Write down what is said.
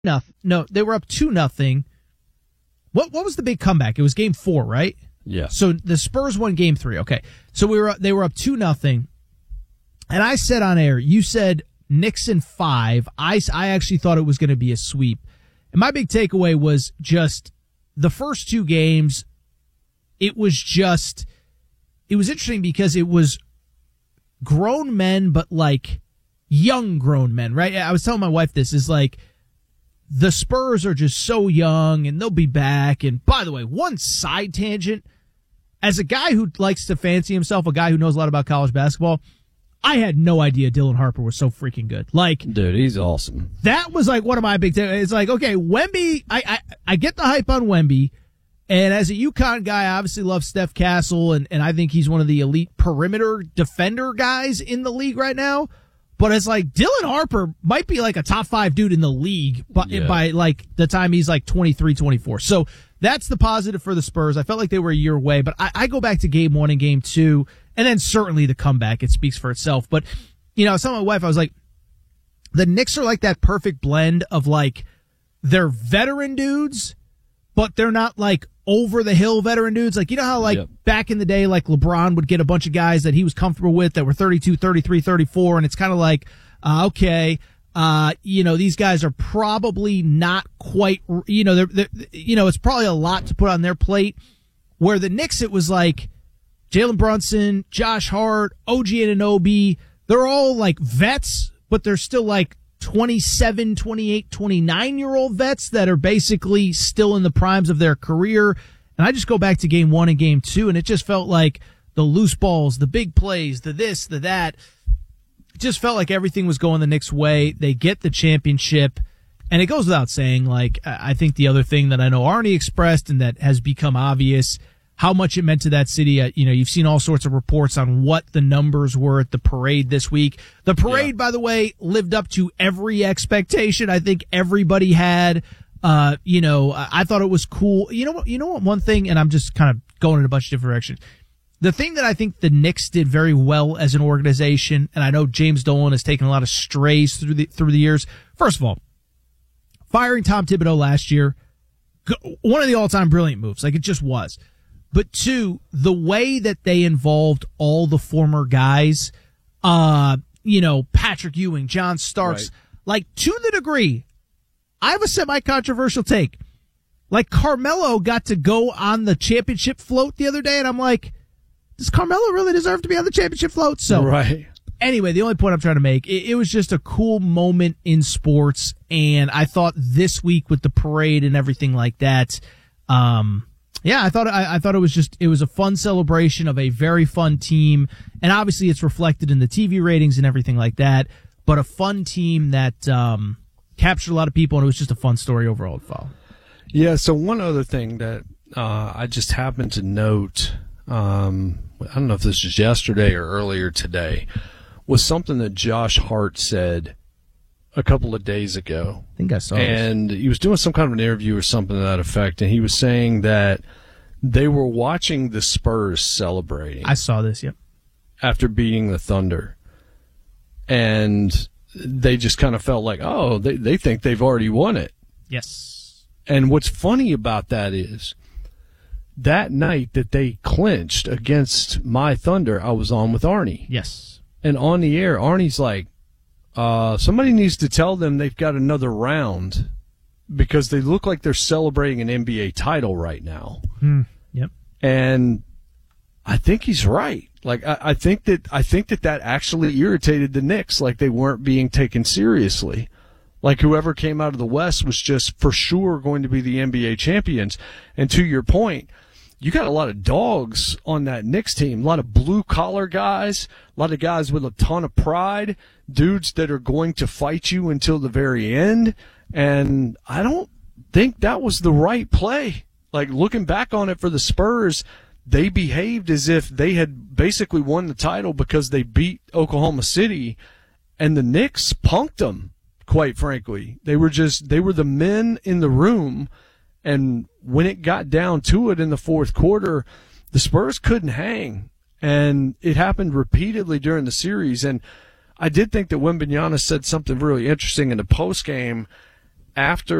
nothing. No, they were up 2-0. What was the big comeback? It was game 4, right? Yeah. So the Spurs won game 3. Okay. So they were up 2-0. And I said on air, you said Knicks in 5. I actually thought it was going to be a sweep. And my big takeaway was just the first 2 games. It was interesting because it was grown men, but like young grown men, right? I was telling my wife this is like the Spurs are just so young and they'll be back. And by the way, one side tangent, as a guy who likes to fancy himself a guy who knows a lot about college basketball, I had no idea Dylan Harper was so freaking good. Like, dude, he's awesome. That was like one of my big takeaways. It's like, okay, Wemby, I get the hype on Wemby. And as a UConn guy, I obviously love Steph Castle, and I think he's one of the elite perimeter defender guys in the league right now. But it's like Dylan Harper might be like a top 5 dude in the league by like the time he's like 23, 24. So that's the positive for the Spurs. I felt like they were a year away, but I go back to game 1 and game 2, and then certainly the comeback. It speaks for itself. But, you know, I was telling my wife, I was like, the Knicks are like that perfect blend of like, they're veteran dudes, but they're not like over the hill veteran dudes. Like, you know how like back in the day, like LeBron would get a bunch of guys that he was comfortable with that were 32, 33, 34. And it's kind of like, okay, you know, these guys are probably not quite, you know, they're, you know, it's probably a lot to put on their plate. Where the Knicks, it was like Jalen Brunson, Josh Hart, OG Anunoby. They're all like vets, but they're still like 27, 28, 29-year-old vets that are basically still in the primes of their career. And I just go back to game 1 and game 2, and it just felt like the loose balls, the big plays, the this, the that. It just felt like everything was going the Knicks' way. They get the championship. And it goes without saying, like, I think the other thing that I know Arnie expressed and that has become obvious, how much it meant to that city. You know, you've seen all sorts of reports on what the numbers were at the parade this week. The parade, by the way, lived up to every expectation I think everybody had. You know, I thought it was cool. You know what, one thing, and I'm just kind of going in a bunch of different directions. The thing that I think the Knicks did very well as an organization, and I know James Dolan has taken a lot of strays through the years. First of all, firing Tom Thibodeau last year, one of the all-time brilliant moves. Like, it just was. But 2, the way that they involved all the former guys, you know, Patrick Ewing, John Starks, right. Like, to the degree, I have a semi-controversial take. Like, Carmelo got to go on the championship float the other day, and I'm like, does Carmelo really deserve to be on the championship float? So, right. Anyway, the only point I'm trying to make, it was just a cool moment in sports, and I thought this week with the parade and everything like that, yeah, I thought it was a fun celebration of a very fun team, and obviously it's reflected in the TV ratings and everything like that, but a fun team that captured a lot of people, and it was just a fun story overall to follow. Yeah, so one other thing that I just happened to note, I don't know if this was yesterday or earlier today, was something that Josh Hart said a couple of days ago. I think I saw and he was doing some kind of an interview or something to that effect, and he was saying that they were watching the Spurs celebrating. I saw this, yep. After beating the Thunder. And they just kind of felt like, oh, they think they've already won it. Yes. And what's funny about that is that night that they clinched against my Thunder, I was on with Arnie. Yes. And on the air, Arnie's like, somebody needs to tell them they've got another round because they look like they're celebrating an NBA title right now. Yep. And I think he's right. Like, I think that actually irritated the Knicks, like they weren't being taken seriously. Like whoever came out of the West was just for sure going to be the NBA champions. And to your point, you got a lot of dogs on that Knicks team, a lot of blue-collar guys, a lot of guys with a ton of pride, dudes that are going to fight you until the very end. And I don't think that was the right play. Like, looking back on it for the Spurs, they behaved as if they had basically won the title because they beat Oklahoma City, and the Knicks punked them, quite frankly. They were the men in the room. And when it got down to it in the fourth quarter, the Spurs couldn't hang. And it happened repeatedly during the series. And I did think that Wembanyama said something really interesting in the postgame. after